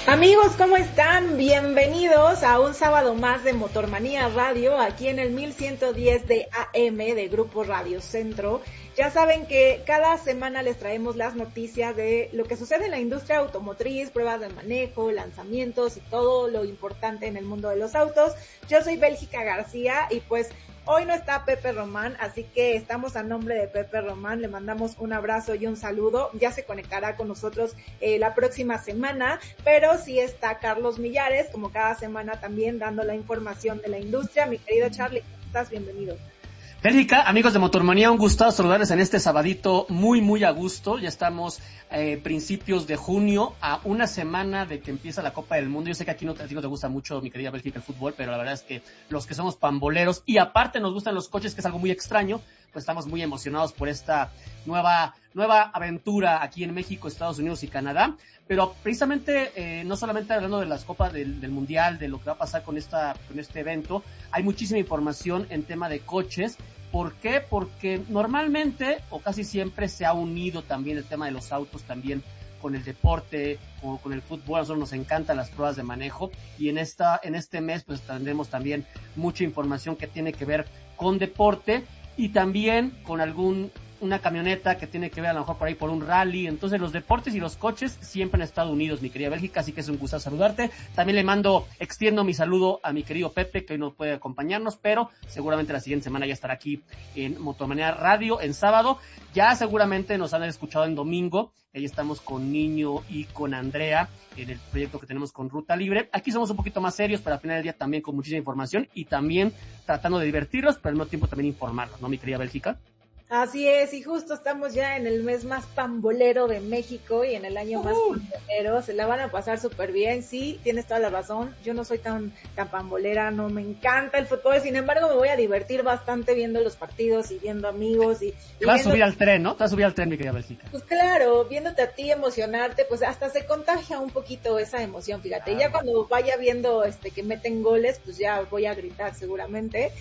Amigos, ¿cómo están? Bienvenidos a un sábado más de Motormanía Radio, aquí en el 1110 de AM de Grupo Radio Centro. Ya saben que cada semana les traemos las noticias de lo que sucede en la industria automotriz, pruebas de manejo, lanzamientos y todo lo importante en el mundo de los autos. Yo soy Bélgica García y pues hoy no está Pepe Román, así que estamos a nombre de Pepe Román, le mandamos un abrazo y un saludo, ya se conectará con nosotros la próxima semana, pero sí está Carlos Millares, como cada semana también dando la información de la industria. Mi querido Charlie, ¿cómo estás? Bienvenido. Bélgica, amigos de Motormanía, un gusto saludarles en este sabadito muy a gusto. Ya estamos principios de junio, a una semana de que empieza la Copa del Mundo. Yo sé que aquí no te gusta mucho, mi querida Bélgica, el fútbol, pero la verdad es que los que somos pamboleros y aparte nos gustan los coches, que es algo muy extraño, pues estamos muy emocionados por esta nueva aventura aquí en México, Estados Unidos y Canadá. Pero precisamente, no solamente hablando de las copas del Mundial, de lo que va a pasar con este evento, hay muchísima información en tema de coches. ¿Por qué? Porque normalmente, o casi siempre, se ha unido también el tema de los autos también con el deporte, o con el fútbol. A nosotros nos encantan las pruebas de manejo, y en este mes pues tendremos también mucha información que tiene que ver con deporte, y también con una camioneta que tiene que ver a lo mejor por ahí por un rally. Entonces los deportes y los coches siempre han estado unidos, mi querida Bélgica, así que es un gusto saludarte. También extiendo mi saludo a mi querido Pepe, que hoy no puede acompañarnos, pero seguramente la siguiente semana ya estará aquí en Motormanía Radio en sábado. Ya seguramente nos han escuchado en domingo, ahí estamos con Niño y con Andrea en el proyecto que tenemos con Ruta Libre. Aquí somos un poquito más serios, pero al final del día también con muchísima información y también tratando de divertirlos, pero al mismo tiempo también informarlos, ¿no, mi querida Bélgica? Así es, y justo estamos ya en el mes más pambolero de México y en el año más pambolero. Se la van a pasar súper bien. Sí, tienes toda la razón, yo no soy tan pambolera, no me encanta el fútbol, sin embargo me voy a divertir bastante viendo los partidos y viendo amigos y te vas a subir al tren, ¿no? Te vas a subir al tren, mi querida Bélgica. Pues claro, viéndote a ti emocionarte, pues hasta se contagia un poquito esa emoción, fíjate. Ya cuando vaya viendo que meten goles, pues ya voy a gritar seguramente.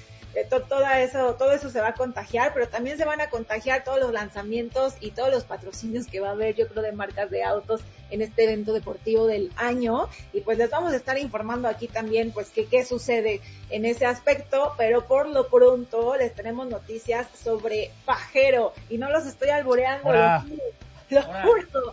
Todo eso se va a contagiar, pero también se van a contagiar todos los lanzamientos y todos los patrocinios que va a haber, yo creo, de marcas de autos en este evento deportivo del año. Y pues les vamos a estar informando aquí también, pues, qué sucede en ese aspecto, pero por lo pronto les tenemos noticias sobre Pajero, y no los estoy alboreando, lo juro.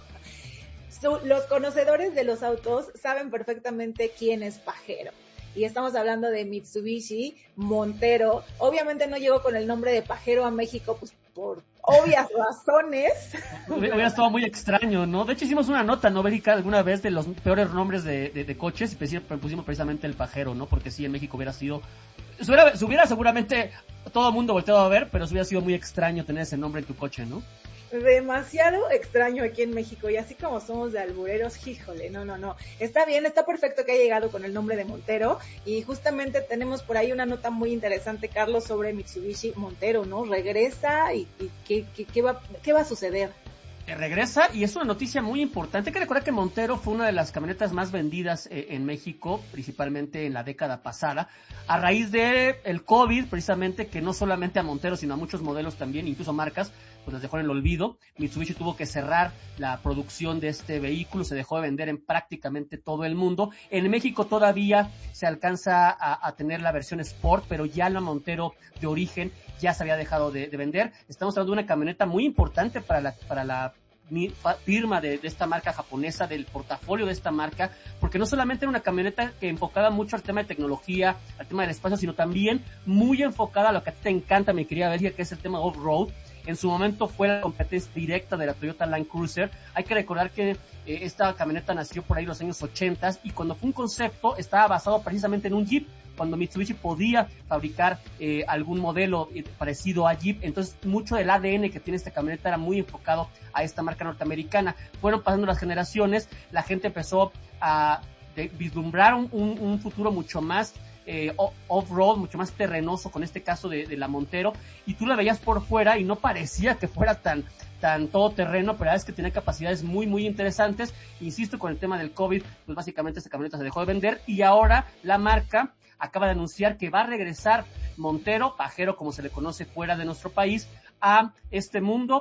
Los conocedores de los autos saben perfectamente quién es Pajero. Y estamos hablando de Mitsubishi Montero. Obviamente no llegó con el nombre de Pajero a México, pues por obvias razones. Hubiera estado muy extraño, ¿no? De hecho hicimos una nota, ¿no, Bélgica? Alguna vez de los peores nombres de coches, y pusimos precisamente el Pajero, ¿no? Porque sí, en México hubiera sido... Se hubiera seguramente todo el mundo volteado a ver, pero hubiera sido muy extraño tener ese nombre en tu coche, ¿no? Demasiado extraño aquí en México, y así como somos de albureros, híjole, no, está bien, está perfecto que haya llegado con el nombre de Montero, y justamente tenemos por ahí una nota muy interesante, Carlos, sobre Mitsubishi Montero, ¿no? Regresa y ¿qué va a suceder? Regresa, y es una noticia muy importante. Hay que recordar que Montero fue una de las camionetas más vendidas en México, principalmente en la década pasada, a raíz de el COVID, precisamente, que no solamente a Montero, sino a muchos modelos también, incluso marcas, pues les dejó en el olvido. Mitsubishi tuvo que cerrar la producción de este vehículo, se dejó de vender en prácticamente todo el mundo. En México todavía se alcanza a tener la versión Sport, pero ya la Montero de origen ya se había dejado de vender. Estamos hablando de una camioneta muy importante para la firma de esta marca japonesa, del portafolio de esta marca, porque no solamente era una camioneta que enfocaba mucho al tema de tecnología, al tema del espacio, sino también muy enfocada a lo que a ti te encanta, mi querida Bélgica, que es el tema off-road. En su momento fue la competencia directa de la Toyota Land Cruiser. Hay que recordar que esta camioneta nació por ahí en los años 80, y cuando fue un concepto estaba basado precisamente en un Jeep, cuando Mitsubishi podía fabricar algún modelo parecido a Jeep. Entonces mucho del ADN que tiene esta camioneta era muy enfocado a esta marca norteamericana. Fueron pasando las generaciones, la gente empezó a vislumbrar un futuro mucho más off-road, mucho más terrenoso, con este caso de la Montero, y tú la veías por fuera y no parecía que fuera tan todoterreno, pero la verdad es que tenía capacidades muy interesantes. Insisto, con el tema del COVID, pues básicamente esta camioneta se dejó de vender, y ahora la marca acaba de anunciar que va a regresar Montero, Pajero como se le conoce fuera de nuestro país, a este mundo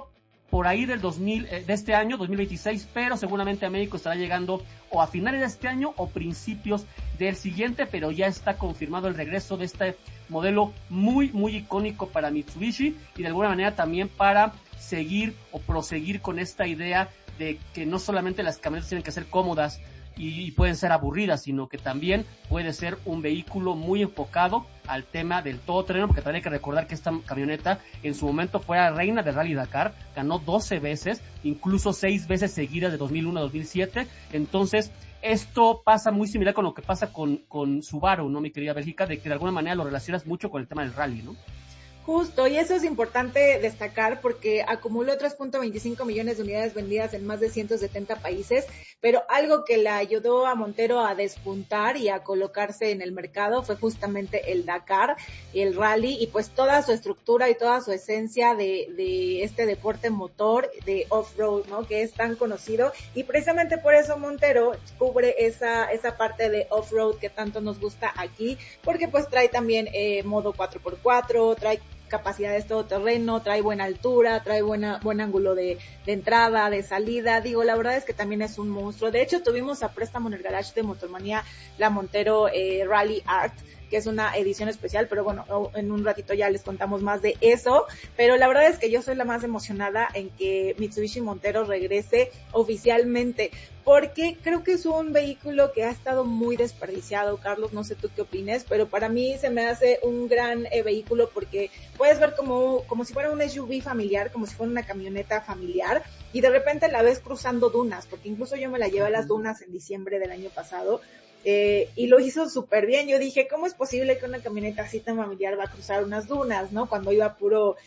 por ahí del de este año, 2026, pero seguramente a México estará llegando o a finales de este año o principios del siguiente, pero ya está confirmado el regreso de este modelo muy, muy icónico para Mitsubishi y de alguna manera también para seguir o proseguir con esta idea de que no solamente las camionetas tienen que ser cómodas y pueden ser aburridas, sino que también puede ser un vehículo muy enfocado al tema del todoterreno, porque también hay que recordar que esta camioneta en su momento fue la reina del Rally Dakar, ganó 12 veces, incluso 6 veces seguidas de 2001 a 2007, entonces esto pasa muy similar con lo que pasa con Subaru, ¿no, mi querida Bélgica? De que de alguna manera lo relacionas mucho con el tema del rally, ¿no? Justo, y eso es importante destacar porque acumuló 3.25 millones de unidades vendidas en más de 170 países, pero algo que le ayudó a Montero a despuntar y a colocarse en el mercado fue justamente el Dakar, el rally, y pues toda su estructura y toda su esencia de este deporte motor de off-road, ¿no? Que es tan conocido, y precisamente por eso Montero cubre esa parte de off-road que tanto nos gusta aquí, porque pues trae también modo 4x4, trae capacidades todoterreno, trae buena altura, trae buen ángulo de entrada, de salida. Digo, la verdad es que también es un monstruo. De hecho, tuvimos a préstamo en el garage de Motormanía la Montero Rally Art, que es una edición especial, pero bueno, en un ratito ya les contamos más de eso, pero la verdad es que yo soy la más emocionada en que Mitsubishi Montero regrese oficialmente, porque creo que es un vehículo que ha estado muy desperdiciado. Carlos, no sé tú qué opines, pero para mí se me hace un gran vehículo porque puedes ver como si fuera un SUV familiar, como si fuera una camioneta familiar, y de repente la ves cruzando dunas, porque incluso yo me la llevé a las dunas en diciembre del año pasado, y lo hizo súper bien. Yo dije, ¿cómo es posible que una camioneta así tan familiar va a cruzar unas dunas, no? Cuando iba puro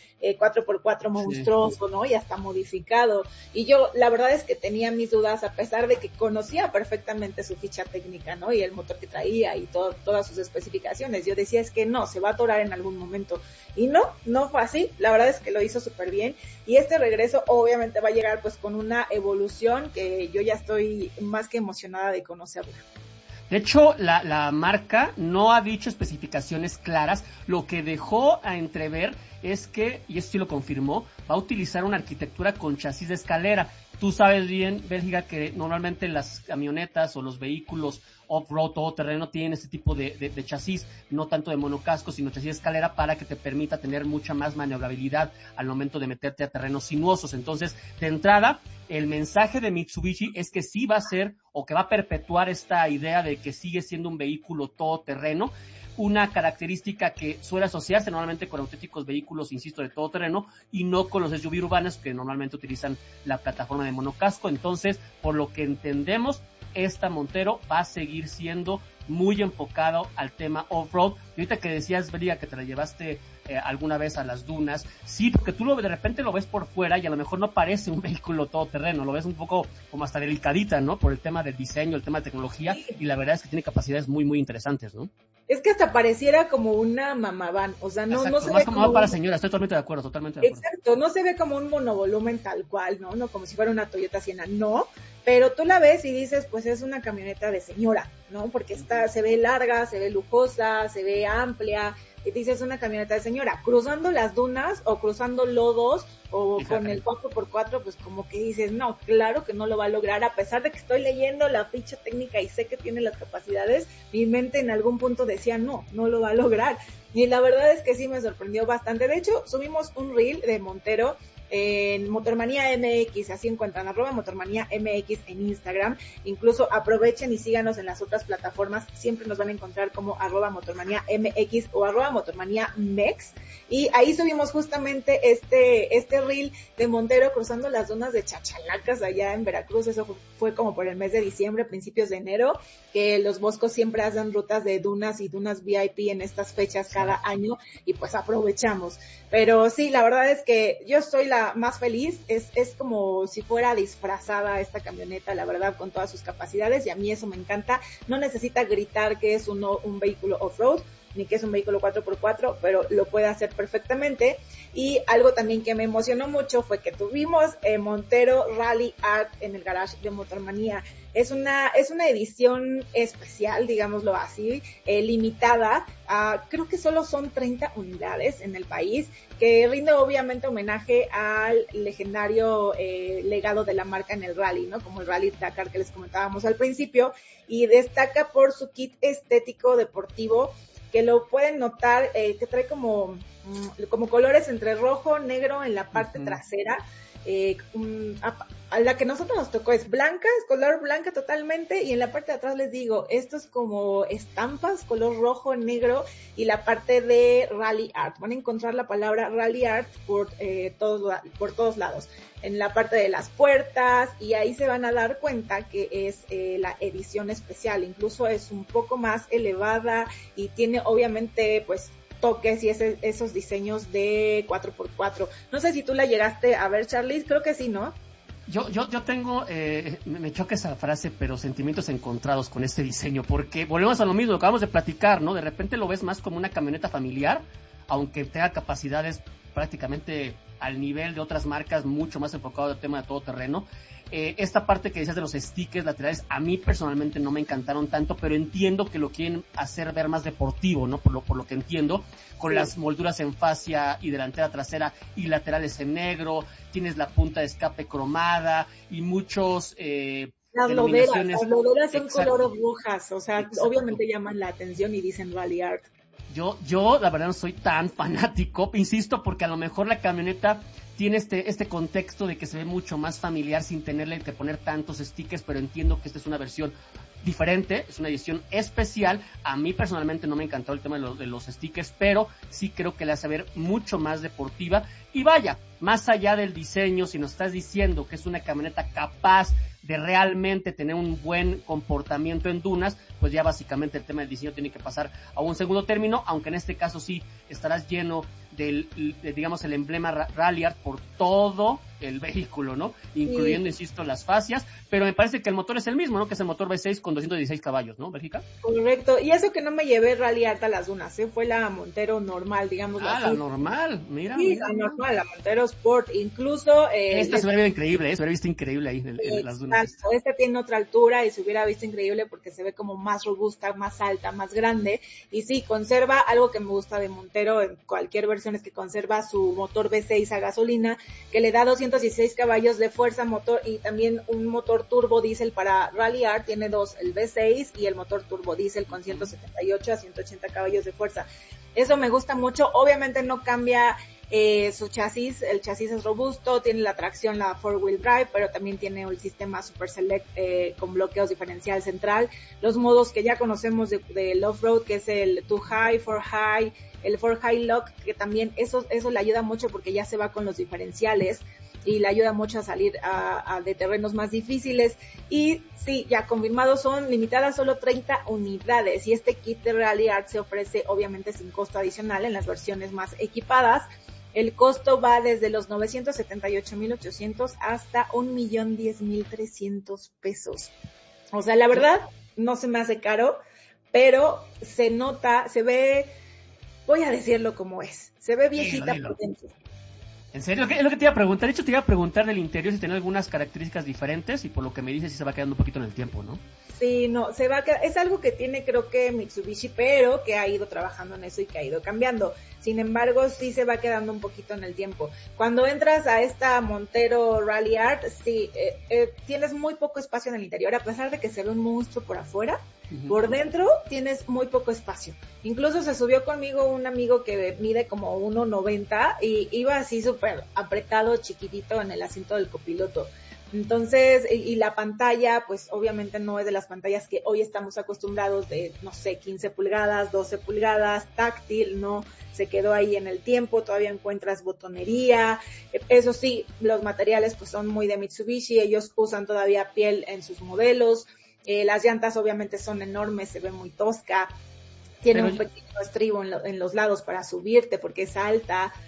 4x4 monstruoso, sí, ¿no? Y hasta modificado. Y yo, la verdad es que tenía mis dudas, a pesar de que conocía perfectamente su ficha técnica, ¿no? Y el motor que traía y todas sus especificaciones. Yo decía, es que no, se va a atorar en algún momento. Y no fue así. La verdad es que lo hizo súper bien. Y este regreso obviamente va a llegar pues con una evolución que yo ya estoy más que emocionada de conocerla. De hecho, la marca no ha dicho especificaciones claras. Lo que dejó a entrever es que, y esto sí lo confirmó, va a utilizar una arquitectura con chasis de escalera. Tú sabes bien, Bélgica, que normalmente las camionetas o los vehículos off-road, todoterreno, tienen este tipo de chasis, no tanto de monocasco, sino chasis de escalera, para que te permita tener mucha más maniobrabilidad al momento de meterte a terrenos sinuosos. Entonces, de entrada, el mensaje de Mitsubishi es que sí va a ser, o que va a perpetuar esta idea de que sigue siendo un vehículo todoterreno, una característica que suele asociarse normalmente con auténticos vehículos, insisto, de todoterreno, y no con los SUV urbanos que normalmente utilizan la plataforma de monocasco. Entonces, por lo que entendemos, esta Montero va a seguir siendo muy enfocado al tema off-road. Y ahorita que decías, Belia, que te la llevaste alguna vez a las dunas, sí, porque tú de repente lo ves por fuera y a lo mejor no parece un vehículo todoterreno, lo ves un poco como hasta delicadita, ¿no? Por el tema del diseño, el tema de tecnología, y la verdad es que tiene capacidades muy, muy interesantes, ¿no? Es que hasta pareciera como una mamaván, o sea, no se más ve como para señora, estoy totalmente de acuerdo, totalmente de acuerdo. Exacto, no se ve como un monovolumen tal cual, ¿no? No como si fuera una Toyota Sienna, no, pero tú la ves y dices, pues es una camioneta de señora, ¿no? Porque se ve larga, se ve lujosa, se ve amplia, y te dices una camioneta de señora. Cruzando las dunas o cruzando lodos o con el 4x4, pues como que dices, no, claro que no lo va a lograr, a pesar de que estoy leyendo la ficha técnica y sé que tiene las capacidades, mi mente en algún punto decía, no lo va a lograr. Y la verdad es que sí me sorprendió bastante. De hecho, subimos un reel de Montero en Motormanía MX, así encuentran @Motormanía MX en Instagram. Incluso aprovechen y síganos en las otras plataformas, siempre nos van a encontrar como @Motormanía MX o @Motormanía MEX, y ahí subimos justamente este reel de Montero cruzando las dunas de Chachalacas allá en Veracruz. Eso fue como por el mes de diciembre, principios de enero, que los Boscos siempre hacen rutas de dunas y dunas VIP en estas fechas cada año, y pues aprovechamos. Pero sí, la verdad es que yo soy la más feliz, es como si fuera disfrazada esta camioneta, la verdad, con todas sus capacidades, y a mí eso me encanta. No necesita gritar que es un vehículo off-road, ni que es un vehículo 4x4, pero lo puede hacer perfectamente. Y algo también que me emocionó mucho fue que tuvimos Montero Rally Art en el garage de Motormanía. Es una edición especial, digámoslo así, limitada. Creo que solo son 30 unidades en el país, que rinde obviamente homenaje al legendario legado de la marca en el rally, ¿no? Como el Rally Dakar que les comentábamos al principio, y destaca por su kit estético deportivo, que lo pueden notar, que trae como colores entre rojo, negro en la parte trasera. A la que nosotros nos tocó es blanca, es color blanca totalmente, y en la parte de atrás les digo, esto es como estampas, color rojo, negro, y la parte de Rally Art. Van a encontrar la palabra Rally Art por todos lados, en la parte de las puertas, y ahí se van a dar cuenta que es la edición especial. Incluso es un poco más elevada y tiene obviamente pues toques y esos diseños de 4x4. No sé si tú la llegaste a ver, Charlie, creo que sí, ¿no? Yo tengo, me choca esa frase, pero sentimientos encontrados con este diseño, porque volvemos a lo mismo, lo acabamos de platicar, ¿no? De repente lo ves más como una camioneta familiar, aunque tenga capacidades prácticamente al nivel de otras marcas, mucho más enfocado al tema de todoterreno. Esta parte que decías de los stickers laterales, a mí personalmente no me encantaron tanto, pero entiendo que lo quieren hacer ver más deportivo, ¿no? Por lo que entiendo, con las molduras en fascia y delantera, trasera y laterales en negro, tienes la punta de escape cromada y muchos las loderas son color rojas, o sea, exacto. Obviamente llaman la atención y dicen Rally Art. Yo la verdad no soy tan fanático, insisto, porque a lo mejor la camioneta tiene este contexto de que se ve mucho más familiar sin tenerle que poner tantos stickers, pero entiendo que esta es una versión diferente, es una edición especial. A mí personalmente no me encantó el tema de los stickers, pero sí creo que la hace ver mucho más deportiva. Y vaya, más allá del diseño, si nos estás diciendo que es una camioneta capaz de realmente tener un buen comportamiento en dunas, pues ya básicamente el tema del diseño tiene que pasar a un segundo término, aunque en este caso sí estarás lleno digamos, el emblema Rally Art por todo el vehículo, ¿no? Incluyendo, insisto, las fascias, pero me parece que el motor es el mismo, ¿no? Que es el motor V6 con 216 caballos, ¿no, Bélgica? Correcto, y eso que no me llevé Rally Art a las dunas, fue la Montero normal, digamos. La normal, mira. Sí, mira. la normal, la Montero Sport, incluso... Esta se hubiera visto increíble, se hubiera visto increíble ahí en las dunas. Exacto, esta tiene otra altura y se hubiera visto increíble porque se ve como más robusta, más alta, más grande, y sí, conserva algo que me gusta de Montero en cualquier versión, es que conserva su motor V6 a gasolina, que le da 216 caballos de fuerza motor, y también un motor turbo diésel. Para Rally Art tiene dos, el V6 y el motor turbo diésel con 178 a 180 caballos de fuerza. Eso me gusta mucho. Obviamente no cambia su chasis, el chasis es robusto, tiene la tracción, la 4-wheel drive, pero también tiene el sistema Super Select con bloqueos diferencial central, los modos que ya conocemos del off-road, que es el 2 High, 4 High, el 4 High Lock, que también eso le ayuda mucho porque ya se va con los diferenciales y le ayuda mucho a salir de terrenos más difíciles. Y sí, ya confirmados, son limitadas solo 30 unidades, y este kit de Rally Art se ofrece obviamente sin costo adicional en las versiones más equipadas. El costo va desde los 978,800 hasta 1,010,300 pesos. O sea, la verdad, no se me hace caro, pero se nota, se ve, voy a decirlo como es, se ve viejita por dentro. En serio, es lo que te iba a preguntar. De hecho, te iba a preguntar del interior si tiene algunas características diferentes, y por lo que me dices, sí se va quedando un poquito en el tiempo, ¿no? Sí, no, se va a quedar, es algo que tiene creo que Mitsubishi, pero que ha ido trabajando en eso y que ha ido cambiando. Sin embargo, sí se va quedando un poquito en el tiempo. Cuando entras a esta Montero Rally Art, sí, tienes muy poco espacio en el interior, a pesar de que se ve un monstruo por afuera. Por dentro tienes muy poco espacio. Incluso se subió conmigo un amigo que mide como 1.90 y iba así súper apretado, chiquitito en el asiento del copiloto. Entonces, y la pantalla, pues obviamente no es de las pantallas que hoy estamos acostumbrados de, no sé, 15 pulgadas, 12 pulgadas, táctil, no, se quedó ahí en el tiempo, todavía encuentras botonería. Eso sí, los materiales pues son muy de Mitsubishi, ellos usan todavía piel en sus modelos. Las llantas obviamente son enormes, se ve muy tosca, tiene un pequeño estribo en los lados para subirte porque es alta.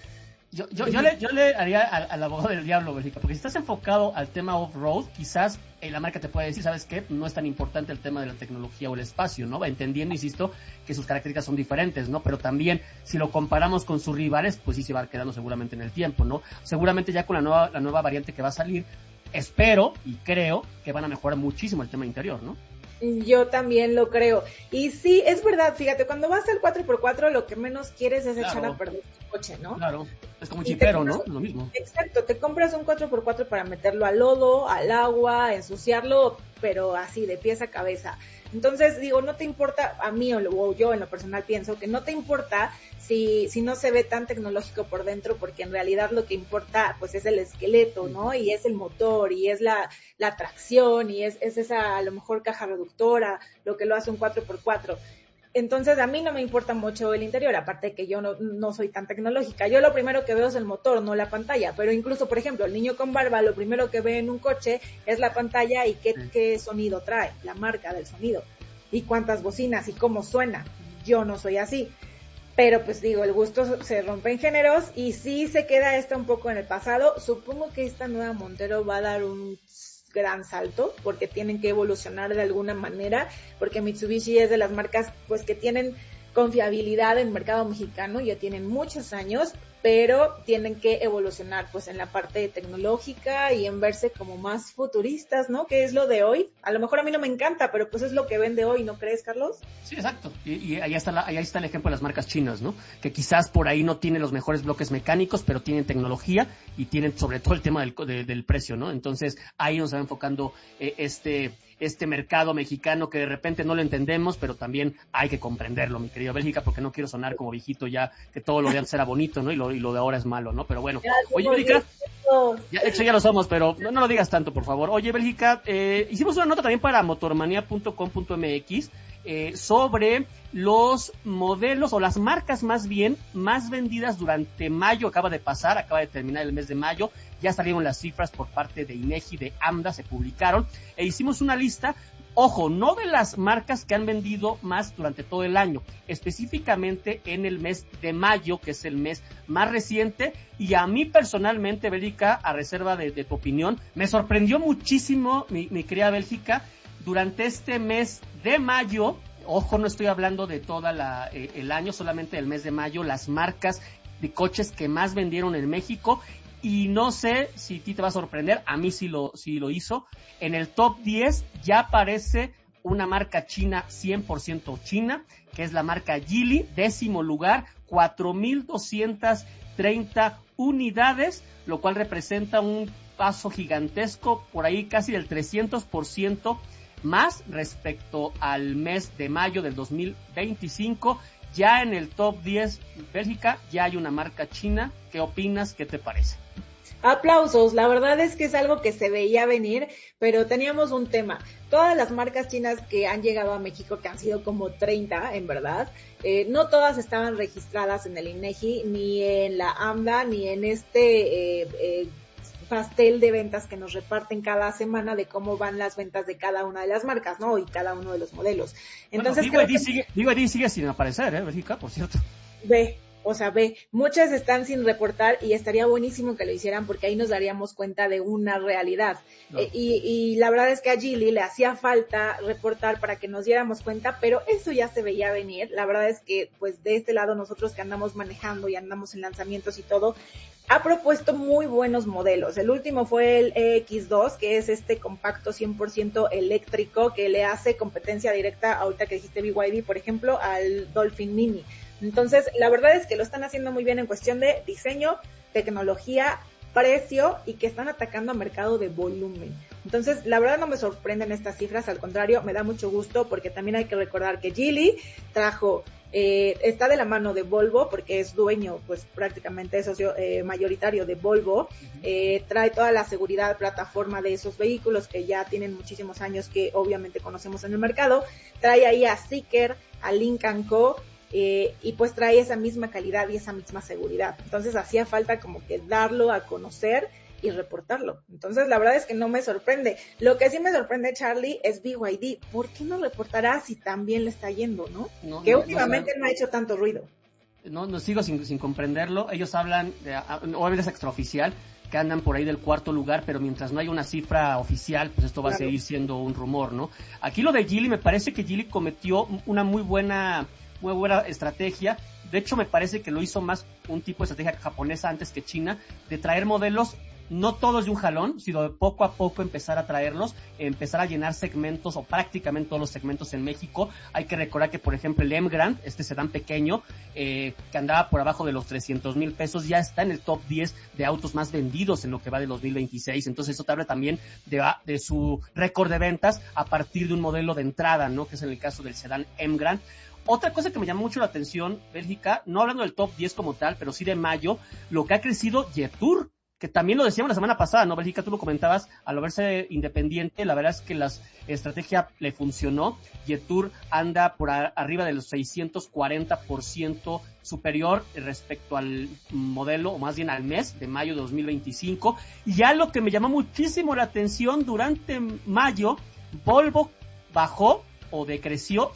Yo le haría al abogado del diablo, Bélgica, porque si estás enfocado al tema off-road, quizás la marca te puede decir, ¿sabes qué? No es tan importante el tema de la tecnología o el espacio, ¿no? Entendiendo, insisto, que sus características son diferentes, ¿no? Pero también, si lo comparamos con sus rivales, pues sí se va quedando seguramente en el tiempo, ¿no? Seguramente ya con la nueva variante que va a salir, espero y creo que van a mejorar muchísimo el tema interior, ¿no? Yo también lo creo. Y sí, es verdad, fíjate, cuando vas al 4x4 lo que menos quieres es echar a perder tu coche, ¿no? Claro, es como un chipero, ¿no? Lo mismo. Exacto, te compras un 4x4 para meterlo al lodo, al agua, ensuciarlo, pero así, de pies a cabeza. Entonces, digo, no te importa, a mí o yo en lo personal pienso que no te importa si no se ve tan tecnológico por dentro, porque en realidad lo que importa pues es el esqueleto, ¿no? Y es el motor, y es la tracción, y es esa a lo mejor caja reductora, lo que lo hace un 4x4. Entonces a mí no me importa mucho el interior, aparte de que yo no soy tan tecnológica. Yo lo primero que veo es el motor, no la pantalla. Pero incluso, por ejemplo, el niño con barba, lo primero que ve en un coche es la pantalla y qué sonido trae, la marca del sonido, y cuántas bocinas y cómo suena. Yo no soy así. Pero pues digo, el gusto se rompe en géneros y sí se queda esta un poco en el pasado. Supongo que esta nueva Montero va a dar un gran salto porque tienen que evolucionar de alguna manera, porque Mitsubishi es de las marcas pues que tienen confiabilidad en el mercado mexicano, ya tienen muchos años, pero tienen que evolucionar pues en la parte tecnológica y en verse como más futuristas, ¿no? Que es lo de hoy. A lo mejor a mí no me encanta, pero pues es lo que vende hoy, ¿no crees, Carlos? Sí, exacto. Y ahí está el ejemplo de las marcas chinas, ¿no? Que quizás por ahí no tienen los mejores bloques mecánicos, pero tienen tecnología y tienen sobre todo el tema del precio, ¿no? Entonces ahí nos va enfocando este mercado mexicano que de repente no lo entendemos, pero también hay que comprenderlo, mi querida Bélgica, porque no quiero sonar como viejito ya, que todo lo de antes era bonito, ¿no? Y lo de ahora es malo, ¿no? Pero bueno. Oye, Bélgica, de hecho ya lo somos, pero no lo digas tanto, por favor. Oye, Bélgica, hicimos una nota también para motormanía.com.mx sobre los modelos o las marcas más bien más vendidas durante mayo. Acaba de terminar el mes de mayo, ya salieron las cifras por parte de INEGI, de AMDA, se publicaron e hicimos una lista, ojo, no de las marcas que han vendido más durante todo el año, específicamente en el mes de mayo, que es el mes más reciente, y a mí personalmente, Bélgica, a reserva de tu opinión, me sorprendió muchísimo, mi querida Bélgica, durante este mes de mayo. Ojo, no estoy hablando de toda el año, solamente del mes de mayo, las marcas de coches que más vendieron en México, y no sé si a ti te va a sorprender, a mí sí lo hizo. En el top 10 ya aparece una marca china, 100% china, que es la marca Geely, 10º lugar, 4,230 unidades, lo cual representa un paso gigantesco, por ahí casi del 300% más respecto al mes de mayo del 2025. Ya en el top 10, Bélgica, ya hay una marca china. ¿Qué opinas? ¿Qué te parece? Aplausos, la verdad es que es algo que se veía venir, pero teníamos un tema. Todas las marcas chinas que han llegado a México, que han sido como 30 en verdad, no todas estaban registradas en el INEGI, ni en la AMDA, ni en pastel de ventas que nos reparten cada semana de cómo van las ventas de cada una de las marcas, ¿no? Y cada uno de los modelos. Entonces, bueno, BYD sigue sin aparecer, Bélgica, por cierto. Ve, muchas están sin reportar y estaría buenísimo que lo hicieran porque ahí nos daríamos cuenta de una realidad. No. Y la verdad es que a Geely le hacía falta reportar para que nos diéramos cuenta, pero eso ya se veía venir. La verdad es que, pues, de este lado nosotros que andamos manejando y andamos en lanzamientos y todo, ha propuesto muy buenos modelos. El último fue el EX2, que es este compacto 100% eléctrico que le hace competencia directa, ahorita que dijiste BYD, por ejemplo, al Dolphin Mini. Entonces, la verdad es que lo están haciendo muy bien en cuestión de diseño, tecnología, precio y que están atacando a mercado de volumen. Entonces, la verdad no me sorprenden estas cifras, al contrario, me da mucho gusto porque también hay que recordar que Geely está de la mano de Volvo porque es dueño, pues prácticamente es socio mayoritario de Volvo, trae toda la seguridad, plataforma de esos vehículos que ya tienen muchísimos años que obviamente conocemos en el mercado, trae ahí a Zeekr, a Lynk & Co., y pues trae esa misma calidad y esa misma seguridad. Entonces hacía falta como que darlo a conocer y reportarlo. Entonces la verdad es que no me sorprende. Lo que sí me sorprende, Charlie, es BYD. ¿Por qué no reportará si tan bien le está yendo, no? Que últimamente no ha hecho tanto ruido. no sigo sin comprenderlo. Ellos hablan, obviamente es extraoficial, que andan por ahí del 4º lugar, pero mientras no haya una cifra oficial, pues esto va a seguir siendo un rumor, ¿no? Aquí lo de Geely, me parece que Geely cometió una muy buena estrategia. De hecho, me parece que lo hizo más un tipo de estrategia japonesa antes que China, de traer modelos no todos de un jalón, sino de poco a poco empezar a traerlos, empezar a llenar segmentos o prácticamente todos los segmentos en México. Hay que recordar que, por ejemplo, el M-Grand, este sedán pequeño, que andaba por abajo de los 300,000 pesos, ya está en el top 10 de autos más vendidos en lo que va de 2026. Entonces eso te habla también de su récord de ventas a partir de un modelo de entrada, ¿no? Que es en el caso del sedán M-Grand. Otra cosa que me llamó mucho la atención, Bélgica, no hablando del top 10 como tal, pero sí de mayo, lo que ha crecido Jetour, que también lo decíamos la semana pasada, ¿no, Bélgica? Tú lo comentabas, al verse independiente, la verdad es que la estrategia le funcionó. Jetour anda por arriba de los 640% superior respecto al modelo, o más bien al mes de mayo de 2025. Y ya lo que me llamó muchísimo la atención, durante mayo, Volvo bajó o decreció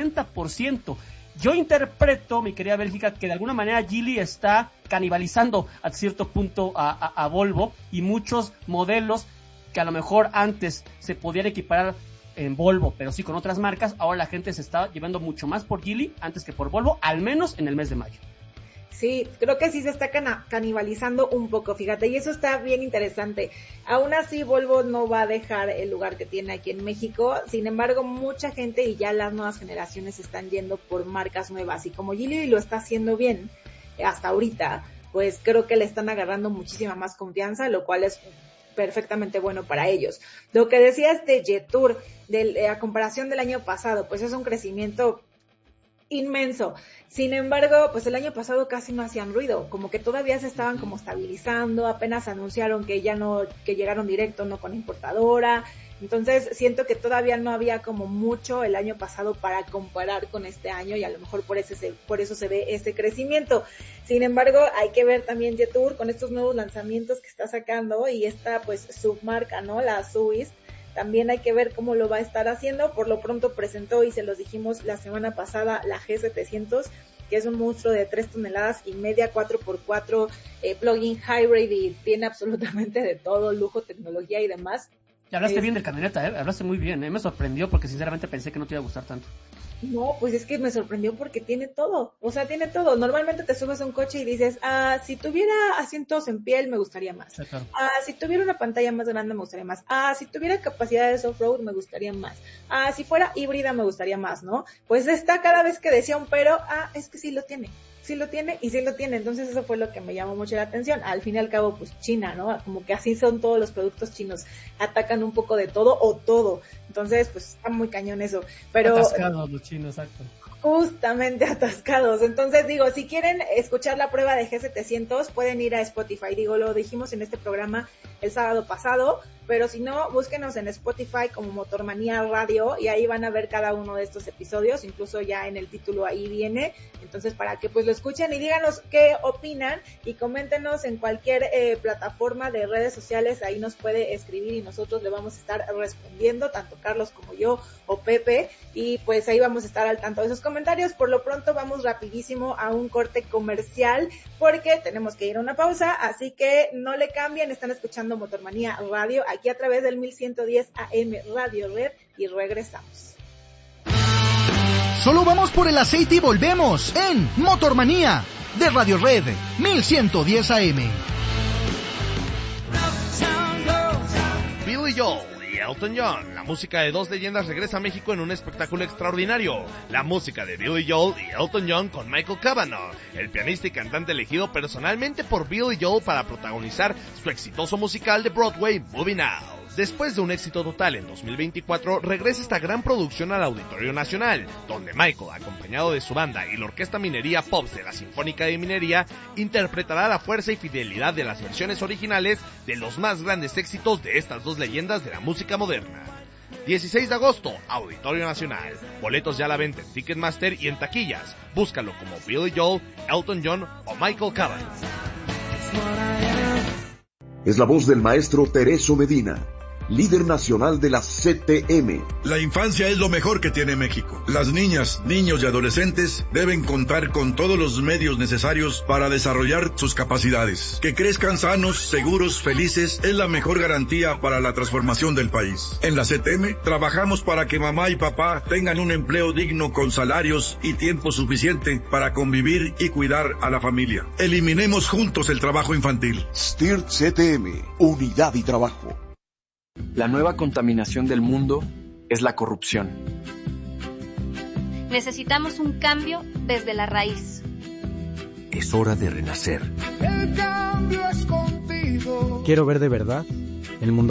60%. Yo interpreto, mi querida Bélgica, que de alguna manera Geely está canibalizando a cierto punto a Volvo, y muchos modelos que a lo mejor antes se podían equiparar en Volvo, pero sí con otras marcas, ahora la gente se está llevando mucho más por Geely antes que por Volvo, al menos en el mes de mayo. Sí, creo que sí se está canibalizando un poco, fíjate, y eso está bien interesante. Aún así, Volvo no va a dejar el lugar que tiene aquí en México. Sin embargo, mucha gente y ya las nuevas generaciones están yendo por marcas nuevas, y como Geely lo está haciendo bien hasta ahorita, pues creo que le están agarrando muchísima más confianza, lo cual es perfectamente bueno para ellos. Lo que decías de Jetour, a comparación del año pasado, pues es un crecimiento inmenso. Sin embargo, pues el año pasado casi no hacían ruido, como que todavía se estaban como estabilizando, apenas anunciaron que llegaron directo, no con importadora. Entonces siento que todavía no había como mucho el año pasado para comparar con este año, y a lo mejor por eso se ve ese crecimiento. Sin embargo, hay que ver también Jetour con estos nuevos lanzamientos que está sacando, y esta pues submarca, ¿no? La Swiss. También hay que ver cómo lo va a estar haciendo. Por lo pronto presentó, y se los dijimos la semana pasada, la G700, que es un monstruo de 3 toneladas y media, 4x4, plug-in hybrid, y tiene absolutamente de todo, lujo, tecnología y demás. Y hablaste bien del camioneta, hablaste muy bien, me sorprendió porque sinceramente pensé que no te iba a gustar tanto. No, pues es que me sorprendió porque tiene todo, o sea, tiene todo. Normalmente te subes a un coche y dices, si tuviera asientos en piel me gustaría más. Sí, claro. Si tuviera una pantalla más grande me gustaría más. Si tuviera capacidades off-road me gustaría más. Si fuera híbrida me gustaría más, ¿no? Pues está, cada vez que decía un pero, es que sí lo tiene. Sí lo tiene. Entonces eso fue lo que me llamó mucho la atención. Al fin y al cabo, pues China, ¿no? Como que así son todos los productos chinos, atacan un poco de todo o todo. Entonces, pues está muy cañón eso. Pero atascados los chinos, exacto. Justamente atascados. Entonces digo, si quieren escuchar la prueba de G700, pueden ir a Spotify. Digo, lo dijimos en este programa el sábado pasado, pero si no, búsquenos en Spotify como Motormanía Radio, y ahí van a ver cada uno de estos episodios, incluso ya en el título ahí viene. Entonces, para que pues lo escuchen y díganos qué opinan, y coméntenos en cualquier plataforma de redes sociales. Ahí nos puede escribir y nosotros le vamos a estar respondiendo, tanto Carlos como yo o Pepe, y pues ahí vamos a estar al tanto de esos comentarios. Por lo pronto vamos rapidísimo a un corte comercial porque tenemos que ir a una pausa, así que no le cambien. Están escuchando Motormanía Radio aquí a través del 1110 AM Radio Red, y regresamos. Solo vamos por el aceite y volvemos en Motormanía de Radio Red 1110 AM. Billy Joel y Elton John, la música de dos leyendas, regresa a México en un espectáculo extraordinario. La música de Billy Joel y Elton John con Michael Cavanagh, el pianista y cantante elegido personalmente por Billy Joel para protagonizar su exitoso musical de Broadway, Moving Out. Después de un éxito total en 2024, regresa esta gran producción al Auditorio Nacional, donde Michael, acompañado de su banda y la Orquesta Minería Pops de la Sinfónica de Minería, interpretará la fuerza y fidelidad de las versiones originales de los más grandes éxitos de estas dos leyendas de la música moderna. 16 de agosto, Auditorio Nacional. Boletos ya a la venta en Ticketmaster y en taquillas. Búscalo como Billy Joel, Elton John o Michael Cavanagh. Es la voz del maestro Tereso Medina. líder nacional de la CTM. La infancia es lo mejor que tiene México. Las niñas, niños y adolescentes deben contar con todos los medios necesarios para desarrollar sus capacidades. Que crezcan sanos, seguros, felices es la mejor garantía para la transformación del país. En la CTM trabajamos para que mamá y papá tengan un empleo digno con salarios y tiempo suficiente para convivir y cuidar a la familia. Eliminemos juntos el trabajo infantil. STIRT CTM, unidad y trabajo. La nueva contaminación del mundo es la corrupción. Necesitamos un cambio desde la raíz. Es hora de renacer. El cambio es contigo. Quiero ver de verdad el mundo